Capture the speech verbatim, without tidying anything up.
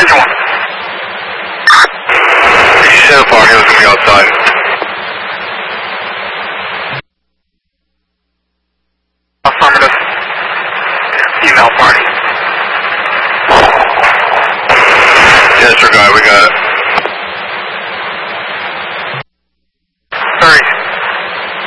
Engine one. So far, he was going to be outside. Affirmative. Email party. Yes, sir, guy, we got it.